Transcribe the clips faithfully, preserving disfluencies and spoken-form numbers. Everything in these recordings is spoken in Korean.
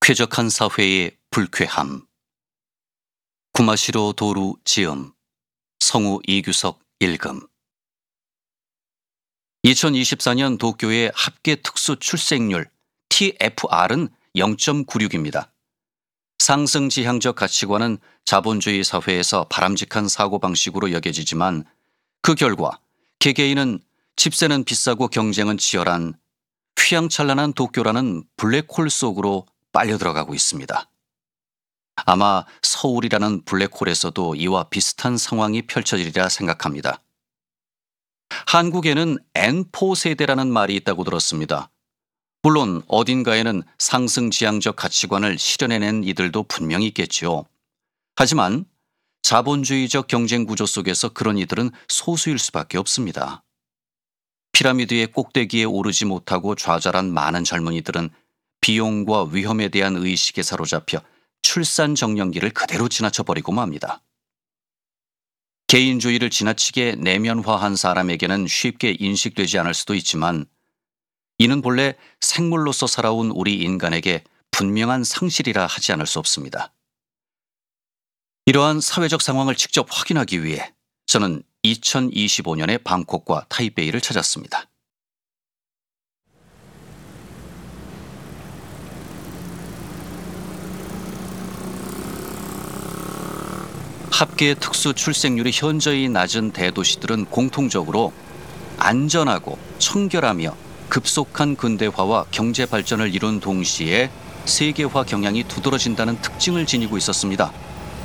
쾌적한 사회의 불쾌함. 구마시로 도루 지음. 성우 이규석 읽음. 이천이십사 년 도쿄의 합계 특수 출생률 티에프알은 영 점 구육입니다. 상승지향적 가치관은 자본주의 사회에서 바람직한 사고방식으로 여겨지지만 그 결과 개개인은 집세는 비싸고 경쟁은 치열한 휘황찬란한 도쿄라는 블랙홀 속으로 빨려 들어가고 있습니다. 아마 서울이라는 블랙홀에서도 이와 비슷한 상황이 펼쳐지리라 생각합니다. 한국에는 엔 사 세대라는 말이 있다고 들었습니다. 물론 어딘가에는 상승지향적 가치관을 실현해낸 이들도 분명히 있겠지요. 하지만 자본주의적 경쟁 구조 속에서 그런 이들은 소수일 수밖에 없습니다. 피라미드의 꼭대기에 오르지 못하고 좌절한 많은 젊은이들은 비용과 위험에 대한 의식에 사로잡혀 출산 정년기를 그대로 지나쳐버리고 맙니다. 개인주의를 지나치게 내면화한 사람에게는 쉽게 인식되지 않을 수도 있지만 이는 본래 생물로서 살아온 우리 인간에게 분명한 상실이라 하지 않을 수 없습니다. 이러한 사회적 상황을 직접 확인하기 위해 저는 이천이십오 년에 방콕과 타이베이를 찾았습니다. 합계 특수 출생률이 현저히 낮은 대도시들은 공통적으로 안전하고 청결하며 급속한 근대화와 경제 발전을 이룬 동시에 세계화 경향이 두드러진다는 특징을 지니고 있었습니다.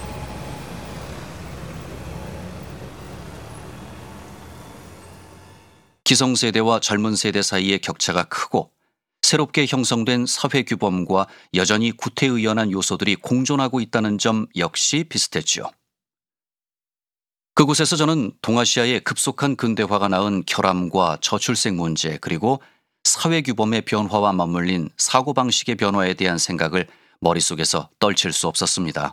기성세대와 젊은 세대 사이의 격차가 크고 새롭게 형성된 사회 규범과 여전히 구태의연한 요소들이 공존하고 있다는 점 역시 비슷했죠. 그곳에서 저는 동아시아의 급속한 근대화가 낳은 결함과 저출생 문제 그리고 사회 규범의 변화와 맞물린 사고방식의 변화에 대한 생각을 머릿속에서 떨칠 수 없었습니다.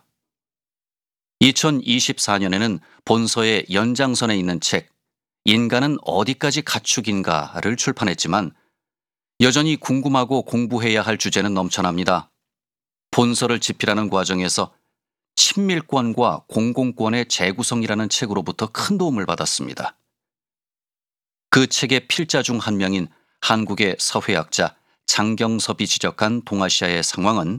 이천이십사 년에는 본서의 연장선에 있는 책 인간은 어디까지 가축인가를 출판했지만 여전히 궁금하고 공부해야 할 주제는 넘쳐납니다. 본서를 집필하는 과정에서 친밀권과 공공권의 재구성이라는 책으로부터 큰 도움을 받았습니다. 그 책의 필자 중 한 명인 한국의 사회학자 장경섭이 지적한 동아시아의 상황은